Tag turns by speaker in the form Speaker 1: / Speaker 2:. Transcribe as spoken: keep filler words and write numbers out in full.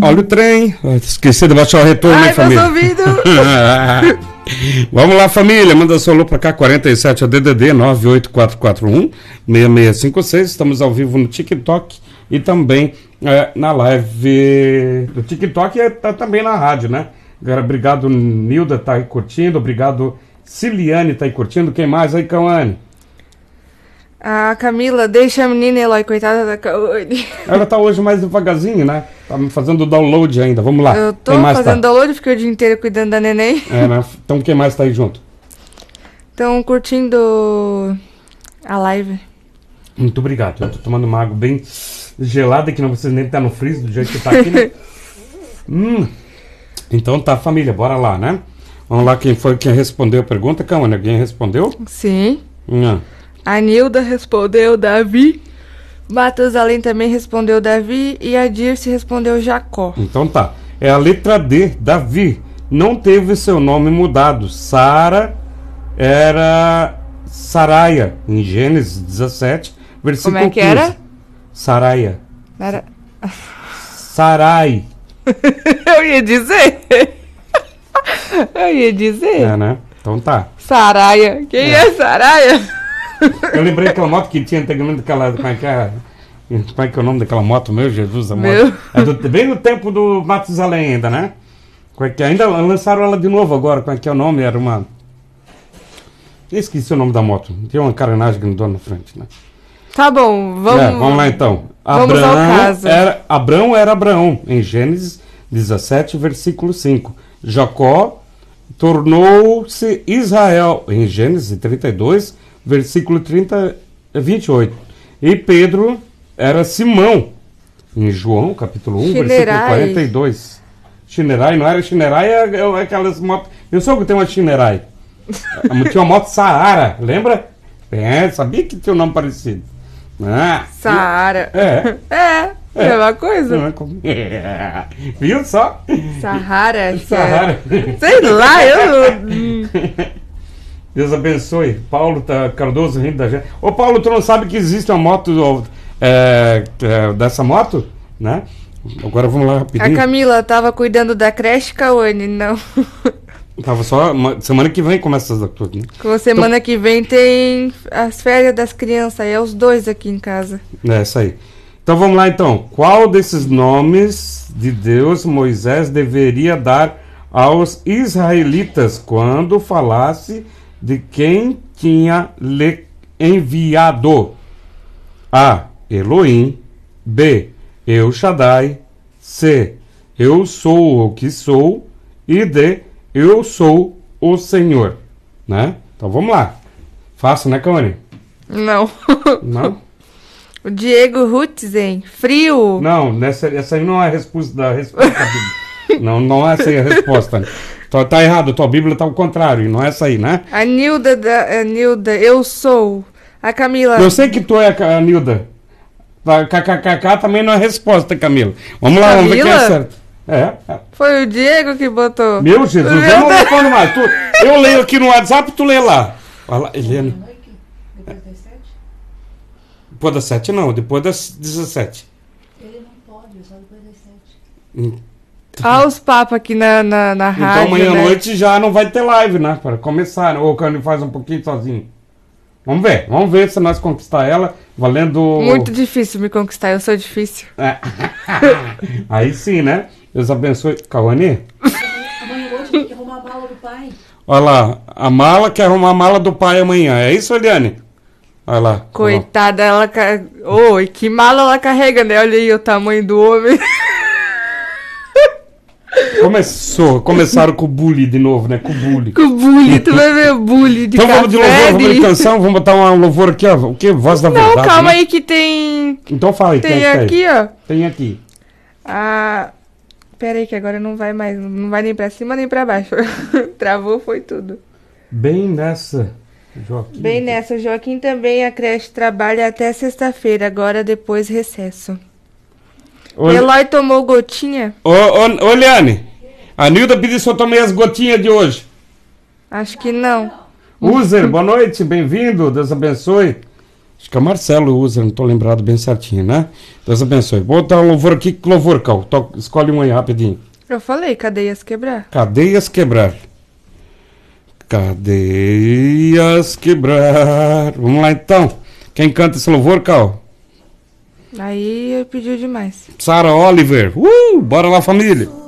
Speaker 1: Olha o trem. Esqueci de baixar o retorno,
Speaker 2: Ai,
Speaker 1: hein, família?
Speaker 2: ouvido.
Speaker 1: Vamos lá, família. Manda seu alô pra cá, quarenta e sete, a D D D nove oito quatro quatro um, seis seis cinco seis. Estamos ao vivo no TikTok e também é, na live do TikTok e tá também na rádio, né? Obrigado, Nilda, tá aí curtindo. Obrigado, Ciliane, tá aí curtindo. Quem mais aí, Cauane?
Speaker 2: A Camila, deixa a menina, Eloy, coitada da Cauane.
Speaker 1: Ela tá hoje mais devagarzinho, né? Tá fazendo o download ainda. Vamos lá.
Speaker 2: Eu tô
Speaker 1: quem mais
Speaker 2: fazendo
Speaker 1: tá?
Speaker 2: download, fiquei o dia inteiro cuidando da neném.
Speaker 1: É, né? Então quem mais tá aí junto?
Speaker 2: Estão curtindo a live.
Speaker 1: Muito obrigado. Eu tô tomando uma água bem gelada, que não precisa nem estar no freezer do jeito que tá aqui, né? hum. Então tá, família, bora lá, né? Vamos lá, quem foi quem respondeu a pergunta, Cauane? Alguém respondeu?
Speaker 2: Sim.
Speaker 1: Hum.
Speaker 2: A Nilda respondeu Davi. Matusalém também respondeu Davi. E a Dirce respondeu Jacó.
Speaker 1: Então tá. É a letra D, Davi. Não teve seu nome mudado. Sara era Saraia, em Gênesis dezessete, versículo
Speaker 2: Como é que
Speaker 1: quinze.
Speaker 2: era?
Speaker 1: Saraia.
Speaker 2: Era...
Speaker 1: Sarai.
Speaker 2: Eu ia dizer. Eu ia dizer.
Speaker 1: É, né? Então tá.
Speaker 2: Saraia. Quem é, é Saraia?
Speaker 1: Eu lembrei daquela moto que tinha antigamente, daquela, como é que é? Como é que é o nome daquela moto, meu Jesus, a moto?
Speaker 2: Meu.
Speaker 1: É do, bem no tempo do Matusalém ainda, né? Como é que é? Ainda lançaram ela de novo agora, como é que é o nome? Era uma... Esqueci o nome da moto. Tinha uma carenagem grandona na frente, né?
Speaker 2: Tá bom, vamos...
Speaker 1: É, vamos lá então.
Speaker 2: Vamos
Speaker 1: Abraão
Speaker 2: ao caso.
Speaker 1: Era, Abraão era Abraão, em Gênesis dezessete, versículo cinco. Jacó tornou-se Israel, em Gênesis trinta e dois, versículo trinta, vinte e oito. E Pedro era Simão, em João, capítulo um,
Speaker 2: Shinerai.
Speaker 1: versículo quarenta e dois. Shinerai, não era Shinerai, é, é aquelas motos... Eu soube que tem uma Shinerai. Tinha uma moto Saara, lembra? É, sabia que tinha um nome parecido. Ah,
Speaker 2: Saara.
Speaker 1: É.
Speaker 2: É,
Speaker 1: É.
Speaker 2: mesma coisa.
Speaker 1: Não é como- É. Viu só?
Speaker 2: Sahara. acho que é.
Speaker 1: Sahara.
Speaker 2: Sei lá, eu...
Speaker 1: Deus abençoe. Paulo tá, Cardoso rindo da gente. Ô Paulo, tu não sabe que existe uma moto é, é, dessa moto? Né? Agora vamos lá
Speaker 2: A
Speaker 1: rapidinho.
Speaker 2: Camila tava cuidando da creche, Cauane, não.
Speaker 1: Tava só. uma- semana que vem começa essas coisas, né?
Speaker 2: Com semana que vem tem as férias das crianças, aí é os dois aqui em casa.
Speaker 1: É isso aí. Então vamos lá então. Qual desses nomes de Deus Moisés deveria dar aos israelitas quando falasse de quem tinha lhe enviado? A. Elohim. B. Eu Shaddai. C. Eu sou o que sou. E D. Eu sou o Senhor. Né? Então vamos lá. Fácil, né, Cauane?
Speaker 2: Não.
Speaker 1: Não?
Speaker 2: O Diego Rutzen, frio.
Speaker 1: Não, nessa, essa aí não é a resposta da resposta da Bíblia. Não, não é essa aí a resposta. Tá, tá errado, tua Bíblia tá ao contrário, e não é essa aí, né?
Speaker 2: A Nilda, da, a Nilda, eu sou. A Camila.
Speaker 1: Eu sei que tu é a Nilda. K K K K também não é resposta, Camila. Vamos lá, vamos ver quem é
Speaker 2: Camila?
Speaker 1: certo. É, é.
Speaker 2: Foi o Diego que botou.
Speaker 1: Meu Jesus,
Speaker 2: Meu
Speaker 1: eu não
Speaker 2: Deus.
Speaker 1: respondo mais. Tu, eu leio aqui no WhatsApp, tu lê lá. Vai lá, Helena.
Speaker 3: Depois das sete?
Speaker 1: Depois das sete não, depois das dezessete.
Speaker 3: Ele não pode, só depois das sete.
Speaker 1: Hum.
Speaker 2: Olha os papos aqui na, na, na
Speaker 1: Então
Speaker 2: rádio.
Speaker 1: amanhã à
Speaker 2: né?
Speaker 1: noite já não vai ter live, né? Para começar, né? Ou o Cândido faz um pouquinho sozinho. Vamos ver, vamos ver se nós conquistar ela valendo...
Speaker 2: Muito difícil me conquistar, eu sou difícil.
Speaker 1: É. Aí sim, né? Deus abençoe. Cauane?
Speaker 3: Amanhã hoje tem que arrumar a mala do pai.
Speaker 1: Olha lá, a mala quer arrumar a mala do pai amanhã. É isso, Eliane? Olha lá.
Speaker 2: Coitada, ela... ca- Oi, que mala ela carrega, né? Olha aí o tamanho do homem.
Speaker 1: Começou, começaram com o bullying de novo, né? Com o bullying.
Speaker 2: Com bullying, tu vai ver o bullying de
Speaker 1: Então vamos de louvor,
Speaker 2: café,
Speaker 1: vamos de
Speaker 2: de-
Speaker 1: canção, vamos botar um louvor aqui, ó. O que? Voz da
Speaker 2: Não,
Speaker 1: verdade.
Speaker 2: calma
Speaker 1: né?
Speaker 2: aí que tem...
Speaker 1: Então fala aí,
Speaker 2: Tem
Speaker 1: quem é que
Speaker 2: aqui, ó.
Speaker 1: Tem aqui.
Speaker 2: A... Pera aí que agora não vai mais, não vai nem pra cima nem pra baixo. Travou, foi tudo.
Speaker 1: Bem nessa, Joaquim.
Speaker 2: Bem nessa, Joaquim também, a creche trabalha até sexta-feira, agora depois recesso.
Speaker 1: Ô,
Speaker 2: Eloy tomou gotinha?
Speaker 1: ô, ô, ô, Eliane, a Nilda pediu se eu tomei as gotinhas de hoje.
Speaker 2: Acho que não.
Speaker 1: User, boa noite, bem-vindo, Deus abençoe. Acho que o Marcelo usa, não tô lembrado bem certinho, né? Deus abençoe. Vou botar um louvor aqui. Que louvor, Cal? To- Escolhe um aí rapidinho.
Speaker 2: Eu falei, cadeias quebrar.
Speaker 1: Cadeias quebrar. Cadeias quebrar. Vamos lá então. Quem canta esse louvor, Cal?
Speaker 2: Aí ele pediu demais.
Speaker 1: Sarah Oliver. Uh, bora lá, família.